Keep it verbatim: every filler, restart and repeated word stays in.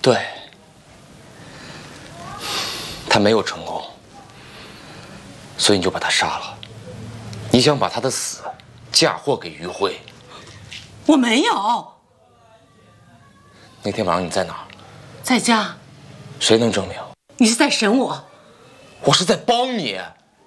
对，他没有成功，所以你就把他杀了。你想把他的死嫁祸给于慧。 我没有。 那天晚上你在哪儿？ 在家。 谁能证明？ 你是在审我？ 我是在帮你。